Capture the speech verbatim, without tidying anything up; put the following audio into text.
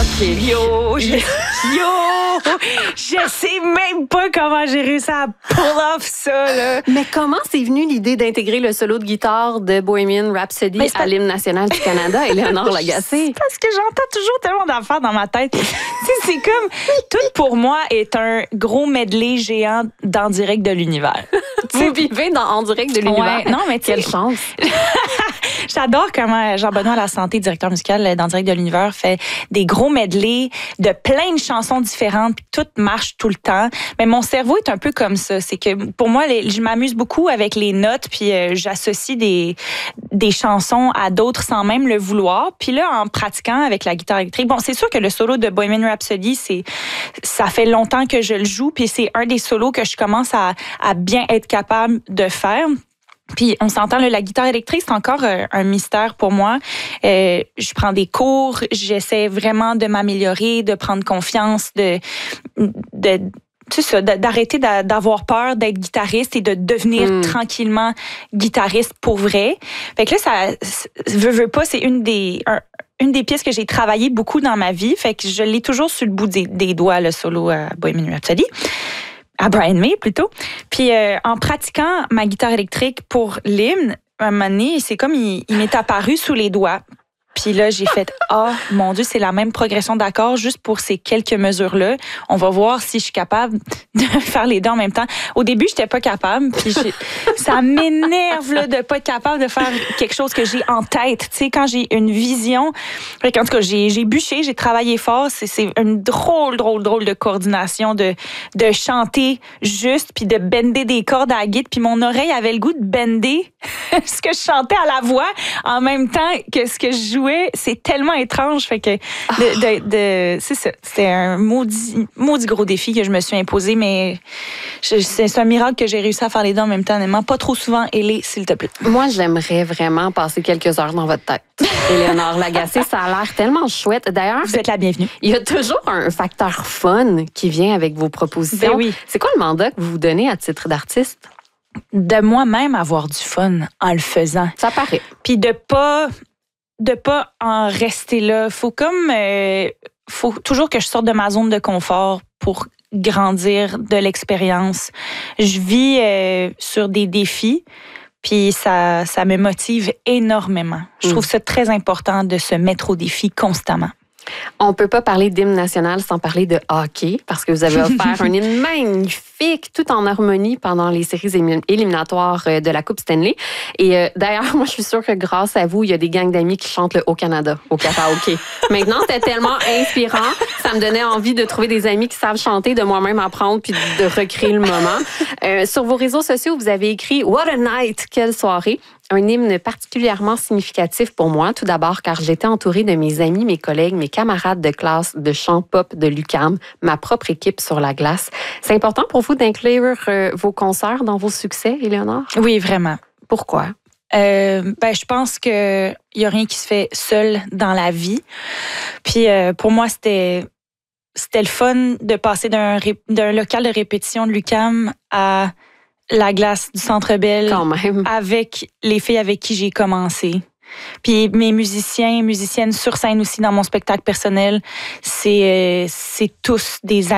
OK. Yo, je, yo, je sais même pas comment j'ai réussi à pull off ça, là. Mais comment c'est venu l'idée d'intégrer le solo de guitare de Bohemian Rhapsody Mais c'est pas- à l'hymne national du Canada, Éléonore Lagacé? Parce que j'entends toujours tellement d'affaires dans ma tête. Tu sais, c'est comme, tout pour moi est un gros medley géant d'En direct de l'univers. Vous vivez dans En direct de l'univers. Ouais, non, mais tu sais- quelle chance. J'adore comment Jean-Benoît Lasanté, directeur musical d'En direct de l'univers, fait des gros medleys de plein de chansons différentes, puis tout marche tout le temps. Mais mon cerveau est un peu comme ça. C'est que pour moi, les, je m'amuse beaucoup avec les notes, puis euh, j'associe des, des chansons à d'autres sans même le vouloir. Puis là, en pratiquant avec la guitare électrique, bon, c'est sûr que le solo de Bohemian Rhapsody, c'est, ça fait longtemps que je le joue, puis c'est un des solos que je commence à, à bien être capable de faire. Puis on s'entend, là, la guitare électrique, c'est encore euh, un mystère pour moi. Euh, je prends des cours, j'essaie vraiment de m'améliorer, de prendre confiance, de... de tu sais ça, d'arrêter d'avoir peur d'être guitariste et de devenir mm. tranquillement guitariste pour vrai. Fait que là, ça veut, veut pas, c'est une des... Un, une des pièces que j'ai travaillé beaucoup dans ma vie. Fait que je l'ai toujours sur le bout des, des doigts, le solo à Bohemian Rhapsody. À Brian May, plutôt. Puis euh, en pratiquant ma guitare électrique pour l'hymne, un moment donné, c'est comme il, il m'est apparu sous les doigts. Puis là, j'ai fait « Ah, oh, mon Dieu, c'est la même progression d'accords juste pour ces quelques mesures-là. On va voir si je suis capable de faire les deux en même temps. » Au début, j'étais pas capable. Puis ça m'énerve là, de pas être capable de faire quelque chose que j'ai en tête. Tu sais, quand j'ai une vision... En tout cas, j'ai, j'ai bûché, j'ai travaillé fort. C'est, c'est une drôle, drôle, drôle de coordination de, de chanter juste puis de bender des cordes à la guitare. Puis mon oreille avait le goût de bender ce que je chantais à la voix en même temps que ce que je jouais. C'est tellement étrange. Fait que de, de, de, c'est ça. C'était un maudit, maudit gros défi que je me suis imposé, mais je, c'est, c'est un miracle que j'ai réussi à faire les deux en même temps. Honnêtement, pas trop souvent, Élé, s'il te plaît. Moi, j'aimerais vraiment passer quelques heures dans votre tête. Éléonore Lagacé, ça a l'air tellement chouette. D'ailleurs, vous êtes la bienvenue. Il y a toujours un facteur fun qui vient avec vos propositions. Ben oui. C'est quoi le mandat que vous vous donnez à titre d'artiste? De moi-même avoir du fun en le faisant. Ça paraît. Puis de pas... de pas en rester là. Faut comme euh, faut toujours que je sorte de ma zone de confort pour grandir de l'expérience. Je vis euh, sur des défis, puis ça ça me motive énormément. Je trouve ça très important de se mettre au défi constamment. On peut pas parler d'hymne national sans parler de hockey, parce que vous avez offert un hymne magnifique, tout en harmonie pendant les séries éliminatoires de la Coupe Stanley. Et euh, d'ailleurs, moi, je suis sûre que grâce à vous, il y a des gangs d'amis qui chantent le Haut-Canada au karaoké. Maintenant, c'était tellement inspirant, ça me donnait envie de trouver des amis qui savent chanter, de moi-même apprendre, puis de recréer le moment. Euh, sur vos réseaux sociaux, vous avez écrit « What a night! Quelle soirée! » Un hymne particulièrement significatif pour moi, tout d'abord car j'étais entourée de mes amis, mes collègues, mes camarades de classe de chant pop de l'U Q A M, ma propre équipe sur la glace. C'est important pour vous d'inclure euh, vos concerts dans vos succès, Éléonore? Oui, vraiment. Pourquoi? Euh, ben, je pense que y a rien qui se fait seul dans la vie. Puis euh, pour moi, c'était c'était le fun de passer d'un, ré, d'un local de répétition de l'U Q A M à la glace du Centre Bell. Quand même. Avec les filles avec qui j'ai commencé. Puis mes musiciens, musiciennes sur scène aussi dans mon spectacle personnel, c'est, euh, c'est tous des amis.